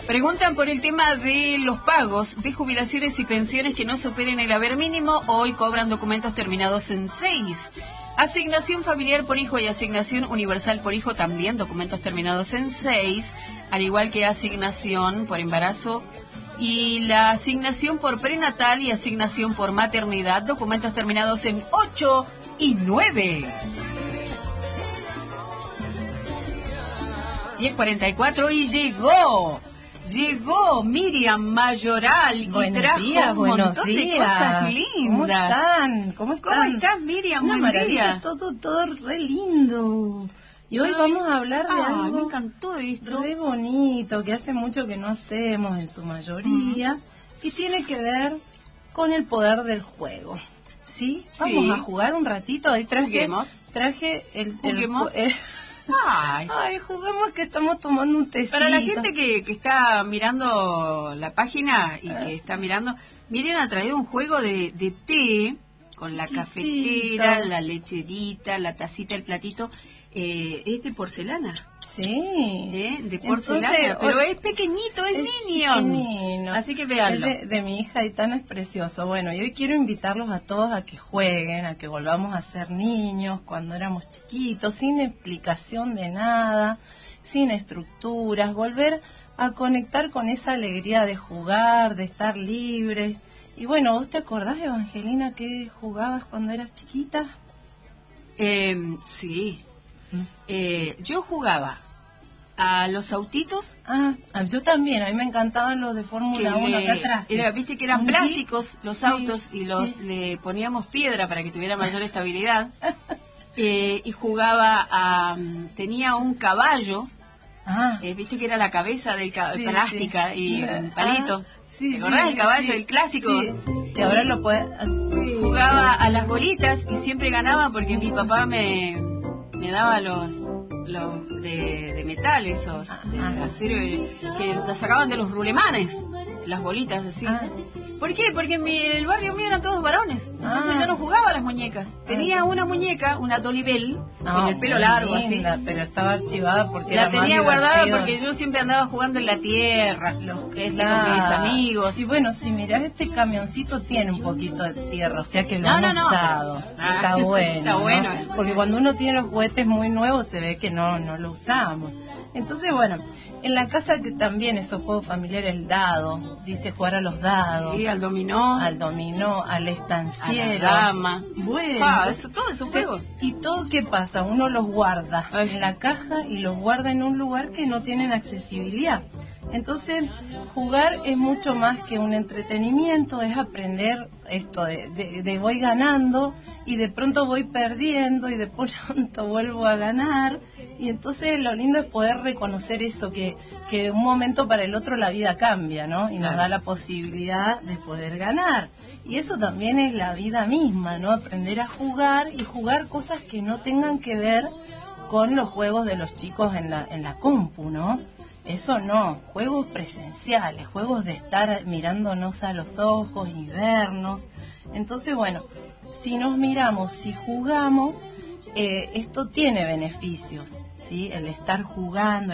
Preguntan por el tema de los pagos de jubilaciones y pensiones que no superen el haber mínimo. Hoy cobran documentos terminados en 6. Asignación familiar por hijo y asignación universal por hijo también, documentos terminados en 6. Al igual que asignación por embarazo y la asignación por prenatal y asignación por maternidad, documentos terminados en 8 y 9. 10:44 y llegó Miriam Mayoral y trajo un montón de cosas lindas. ¿Cómo estás, Miriam? Una maravilla, todo re lindo. Y hoy vamos a hablar de algo me encantó esto. Re bonito, que hace mucho que no hacemos en su mayoría, y tiene que ver con el poder del juego. ¿Sí? Vamos a jugar un ratito. Ahí Juguemos. traje el Juguemos. Ay, juguemos, que estamos tomando un tecito. Para la gente que está mirando la página y que está mirando, Miriam ha traído un juego de té con la cafetera, la lecherita, la tacita, el platito. Es de porcelana. Sí. De porcelana. Entonces, pero es pequeñito, es Minion. Así que véanlo. Es de mi hija Aitana, es precioso. Bueno, y hoy quiero invitarlos a todos a que jueguen, a que volvamos a ser niños cuando éramos chiquitos, sin explicación de nada, sin estructuras, volver a conectar con esa alegría de jugar, de estar libres. Y bueno, ¿vos te acordás, Evangelina, que jugabas cuando eras chiquita? Sí. Yo jugaba a los autitos. Yo también, a mí me encantaban los de Fórmula 1 acá atrás. Viste que eran plásticos los autos y le poníamos piedra para que tuviera mayor estabilidad. Y jugaba tenía un caballo. Viste que era la cabeza del plástica y un palito. ¿Te acordás del caballo, el clásico? Sí. Que ahora lo puedes... Jugaba a las bolitas y siempre ganaba porque mi papá me daba los de metal, esos de acero, que los sacaban de los rulemanes, las bolitas así. ¿Por qué? Porque en el barrio mío eran todos varones, entonces yo no jugaba a las muñecas. Tenía una muñeca, una Dolibel, con el pelo largo linda, así. Pero estaba archivada porque la era tenía más guardada divertido. porque yo siempre andaba jugando en la tierra, con mis amigos. Y bueno, si mirás, este camioncito tiene un poquito de tierra, o sea que lo han usado. Está bueno. Está bueno. ¿No? Porque cuando uno tiene los juguetes muy nuevos se ve que no lo usamos. Entonces, bueno, en la casa que también esos juegos familiares, el dado, viste, jugar a los dados. Sí, al dominó, al estanciero. A la dama. Bueno. Todo es un juego. ¿Y todo qué pasa? Uno los guarda en la caja y los guarda en un lugar que no tienen accesibilidad. Entonces, jugar es mucho más que un entretenimiento, es aprender esto de voy ganando y de pronto voy perdiendo y de pronto vuelvo a ganar. Y entonces lo lindo es poder reconocer eso, que de un momento para el otro la vida cambia, ¿no? Y nos da la posibilidad de poder ganar. Y eso también es la vida misma, ¿no? Aprender a jugar y jugar cosas que no tengan que ver con los juegos de los chicos en la compu, ¿no? Eso no, juegos presenciales, juegos de estar mirándonos a los ojos y vernos. Entonces, bueno, si nos miramos, si jugamos, esto tiene beneficios, ¿sí? El estar jugando,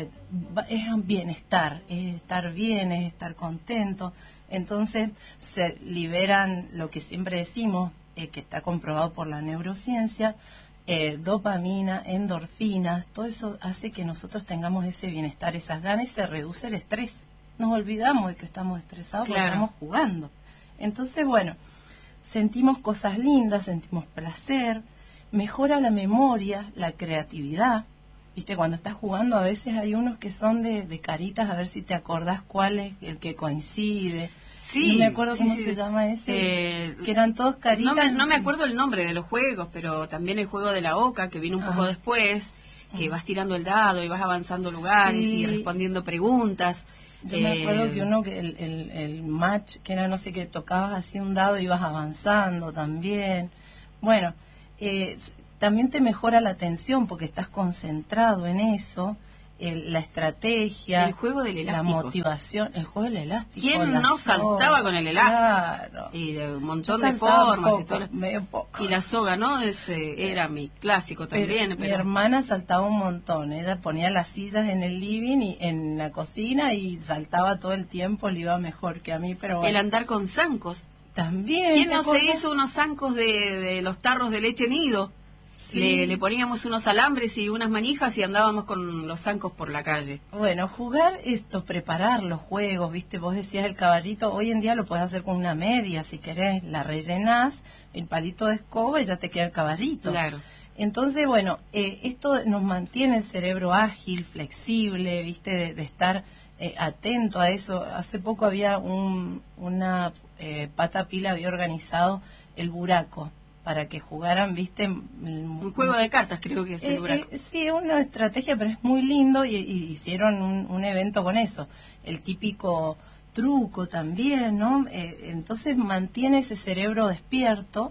es bienestar, es estar bien, es estar contento. Entonces se liberan lo que siempre decimos, que está comprobado por la neurociencia, dopamina, endorfinas, todo eso hace que nosotros tengamos ese bienestar, esas ganas, y se reduce el estrés. Nos olvidamos de que estamos estresados porque estamos jugando. Entonces, bueno, sentimos cosas lindas, sentimos placer, mejora la memoria, la creatividad. Viste, cuando estás jugando a veces hay unos que son de caritas, a ver si te acordás cuál es el que coincide. Sí, no me acuerdo cómo se llama ese, que eran todos caritas. No me acuerdo el nombre de los juegos, pero también el juego de la oca, que vino un poco después, que vas tirando el dado y vas avanzando lugares y respondiendo preguntas. Yo me acuerdo que uno, que el match, que era no sé qué, tocabas así un dado y ibas avanzando también. Bueno, también te mejora la atención porque estás concentrado en eso. la estrategia, el juego del elástico, la motivación, el juego del elástico. ¿Quién no saltaba con el elástico? Claro. Y de un montón de formas poco, y todo. Poco. Y la soga, ¿no? Era mi clásico también. Mi hermana saltaba un montón. Ella ponía las sillas en el living y en la cocina y saltaba todo el tiempo, le iba mejor que a mí, pero bueno. El andar con zancos. También. ¿Quién no se hizo unos zancos de los tarros de leche nido? Sí. Le poníamos unos alambres y unas manijas y andábamos con los zancos por la calle. Bueno, jugar esto, preparar los juegos, viste, vos decías el caballito, hoy en día lo podés hacer con una media, si querés, la rellenás, el palito de escoba y ya te queda el caballito. Claro. Entonces, bueno, esto nos mantiene el cerebro ágil, flexible, viste, de estar atento a eso. Hace poco había una pata pila, había organizado el buraco para que jugaran, viste, un juego de cartas, creo que es el buraco. Sí, una estrategia, pero es muy lindo y hicieron un evento con eso. El típico truco también, ¿no? Entonces mantiene ese cerebro despierto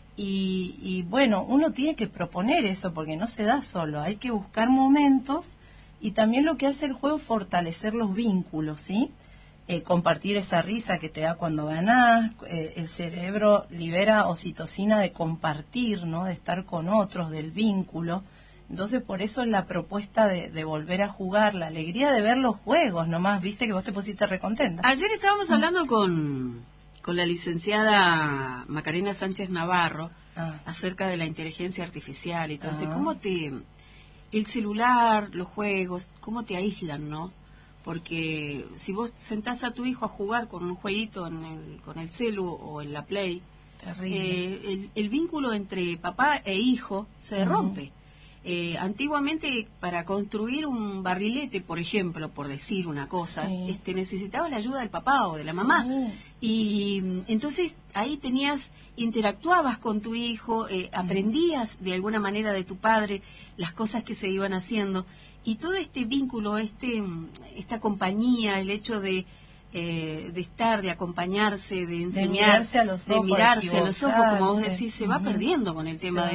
y bueno, uno tiene que proponer eso porque no se da solo, hay que buscar momentos y también lo que hace el juego es fortalecer los vínculos, ¿sí? Compartir esa risa que te da cuando ganás, el cerebro libera oxitocina de compartir, ¿no? De estar con otros, del vínculo. Entonces, por eso es la propuesta de volver a jugar, la alegría de ver los juegos, nomás, viste que vos te pusiste recontenta. Ayer estábamos hablando con la licenciada Macarena Sánchez Navarro acerca de la inteligencia artificial y todo esto. ¿Cómo el celular, los juegos, cómo te aíslan, no? Porque si vos sentás a tu hijo a jugar con un jueguito con el celu o en la Play, el vínculo entre papá e hijo se rompe. Antiguamente, para construir un barrilete, por ejemplo, por decir una cosa, necesitabas la ayuda del papá o de la mamá. Y entonces ahí interactuabas con tu hijo, aprendías de alguna manera de tu padre las cosas que se iban haciendo. Y todo este vínculo, esta compañía, el hecho de estar, de acompañarse, de enseñar, de mirarse a los ojos, como vos decís, se va perdiendo con el tema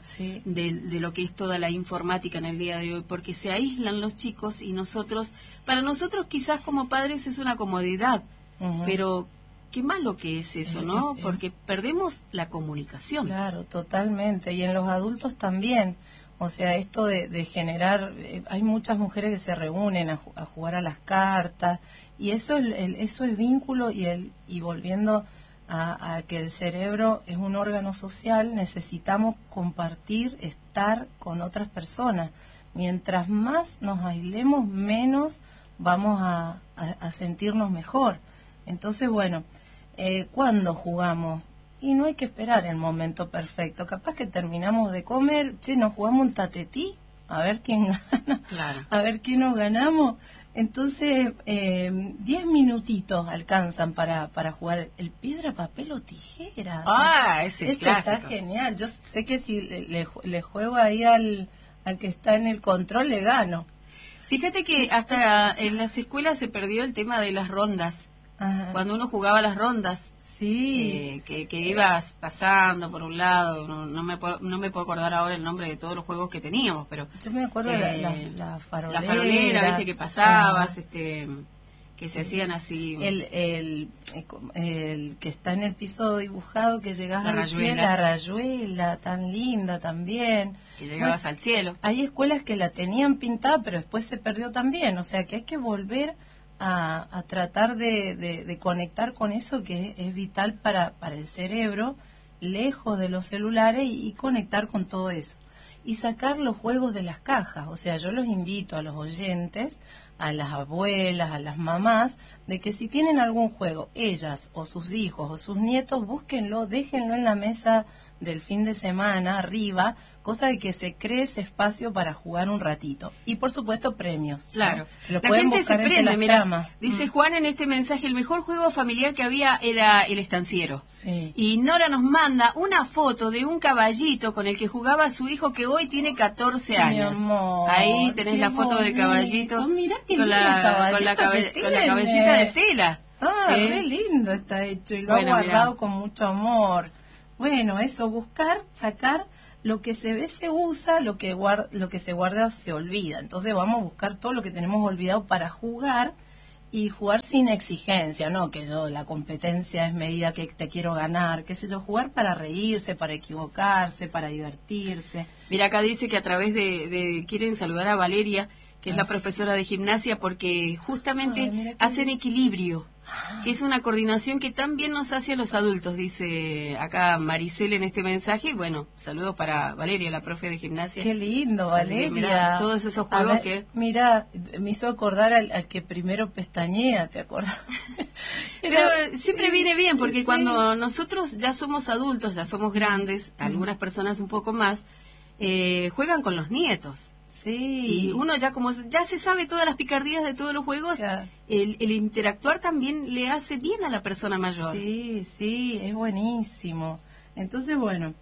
de lo que es toda la informática en el día de hoy, porque se aíslan los chicos y para nosotros quizás como padres es una comodidad, pero qué malo que es eso, ¿no? Porque perdemos la comunicación. Claro, totalmente, y en los adultos también. O sea, esto de generar, hay muchas mujeres que se reúnen a jugar a las cartas y eso es vínculo y volviendo a que el cerebro es un órgano social, necesitamos compartir, estar con otras personas. Mientras más nos aislemos, menos vamos a sentirnos mejor. Entonces, bueno, ¿cuándo jugamos? Y no hay que esperar el momento perfecto. Capaz que terminamos de comer, nos jugamos un tatetí, a ver quién gana, a ver quién nos ganamos. Entonces, 10 minutitos alcanzan para jugar el piedra, papel o tijera. Ese está genial. Yo sé que si le juego ahí al que está en el control, le gano. Fíjate que hasta en las escuelas se perdió el tema de las rondas. Cuando uno jugaba las rondas. Sí. Que ibas pasando por un lado, no me puedo acordar ahora el nombre de todos los juegos que teníamos, pero yo me acuerdo de la farolera. La farolera, viste, que pasabas, que se hacían así. El que está en el piso dibujado, que llegás al cielo, la rayuela, tan linda también. Que llegabas al cielo. Hay escuelas que la tenían pintada, pero después se perdió también, o sea que hay que volver a tratar de conectar con eso que es vital para el cerebro, lejos de los celulares y conectar con todo eso. Y sacar los juegos de las cajas, o sea, yo los invito a los oyentes, a las abuelas, a las mamás, de que si tienen algún juego, ellas o sus hijos o sus nietos, búsquenlo, déjenlo en la mesa del fin de semana arriba, cosa de que se cree ese espacio para jugar un ratito. Y por supuesto premios. Claro. ¿No? La gente se prende, mira, dice Juan en este mensaje, el mejor juego familiar que había era el estanciero. Sí. Y Nora nos manda una foto de un caballito con el que jugaba su hijo que hoy tiene 14 años. Mi amor, ahí tenés la foto del caballito. Mirá qué con la cabecita de tela. Re lindo está hecho y lo ha guardado con mucho amor. Bueno, eso, buscar, sacar lo que se ve se usa, lo que se guarda se olvida. Entonces vamos a buscar todo lo que tenemos olvidado para jugar, y jugar sin exigencia, ¿no? Que la competencia es medida que te quiero ganar, qué sé yo, jugar para reírse, para equivocarse, para divertirse. Mira, acá dice que a través de quieren saludar a Valeria, que es la profesora de gimnasia, porque justamente hacen equilibrio, que es una coordinación que también nos hace a los adultos, dice acá Maricel en este mensaje. Y bueno, saludos para Valeria, la profe de gimnasia. Qué lindo, Valeria. Mirá, todos esos juegos que... Mira, me hizo acordar al que primero pestañea, ¿te acuerdas? Pero siempre viene bien, porque cuando nosotros ya somos adultos, ya somos grandes, algunas personas un poco más, juegan con los nietos. Sí. Y uno ya ya se sabe todas las picardías de todos los juegos, el interactuar también le hace bien a la persona mayor. Sí, sí, es buenísimo. Entonces, bueno,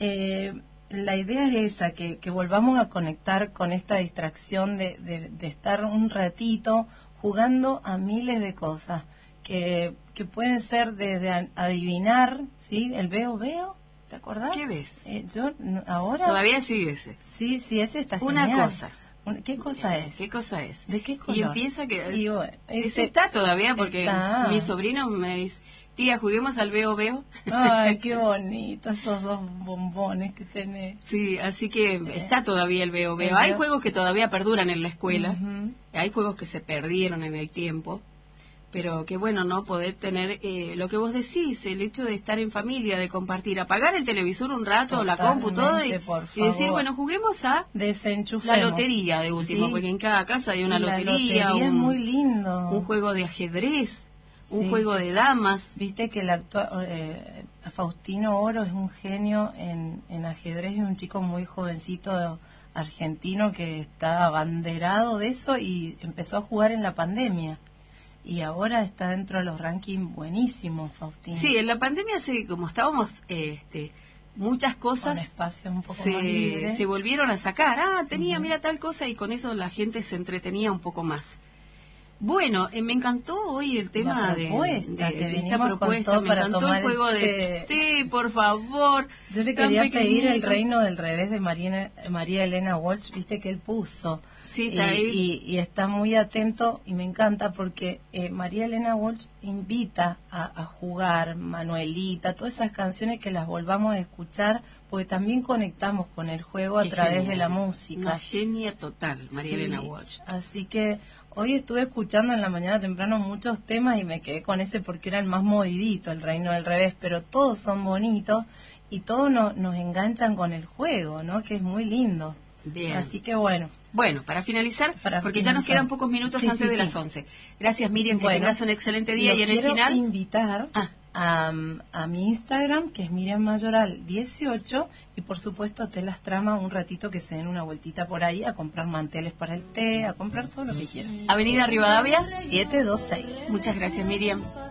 la idea es esa, que volvamos a conectar con esta distracción de estar un ratito jugando a miles de cosas, que pueden ser desde adivinar, ¿sí? El veo. ¿Te acordás? ¿Qué ves? Yo ahora... Todavía sí ese. Sí, ese está Una genial. Cosa. ¿Qué cosa es? ¿Qué cosa es? ¿De qué color? Y empieza que... Y bueno, ese está todavía, porque mi sobrino me dice, tía, juguemos al veo. Ay, qué bonito, esos dos bombones que tenés. Sí, así que está todavía el veo. Hay juegos que todavía perduran en la escuela, hay juegos que se perdieron en el tiempo. Pero qué bueno, ¿no? Poder tener lo que vos decís, el hecho de estar en familia, de compartir, apagar el televisor un rato, la compu, todo, y decir, bueno, juguemos a la lotería de último, porque en cada casa hay una lotería, es muy lindo. Un juego de ajedrez, un juego de damas. Viste que Faustino Oro es un genio en ajedrez, es un chico muy jovencito argentino que está abanderado de eso y empezó a jugar en la pandemia. Y ahora está dentro de los rankings buenísimos, Faustino. Sí, en la pandemia, como estábamos, muchas cosas con espacios un poco más libres, se volvieron a sacar. Mira tal cosa, y con eso la gente se entretenía un poco más. Bueno, me encantó hoy el tema de esta propuesta. Me encantó el juego de té, por favor. Yo le quería pedir El Reino del Revés de María Elena Walsh, viste que él puso. Sí, está ahí. Y está muy atento, y me encanta porque María Elena Walsh invita a jugar, Manuelita, todas esas canciones, que las volvamos a escuchar, porque también conectamos con el juego a través de la música. Una genia total, María Elena Walsh. Así que hoy estuve escuchando en la mañana temprano muchos temas y me quedé con ese porque era el más movidito, El Reino del Revés, pero todos son bonitos y todos nos enganchan con el juego, ¿no? Que es muy lindo. Bien. Así que bueno. Bueno, para finalizar, porque ya nos quedan pocos minutos antes de las 11. Gracias, Miriam, que tengas un excelente día. Y en el final... quiero invitar a mi Instagram, que es Miriam Mayoral 18, y por supuesto a Telas Trama, un ratito que se den una vueltita por ahí a comprar manteles para el té, a comprar todo lo que quieran. Avenida Rivadavia 726. Muchas gracias, Miriam.